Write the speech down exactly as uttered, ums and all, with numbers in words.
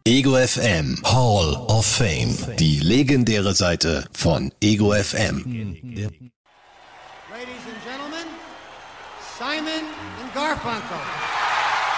Ego F M Hall of Fame. Die legendäre Seite von Ego F M. Ladies and gentlemen, Simon and Garfunkel.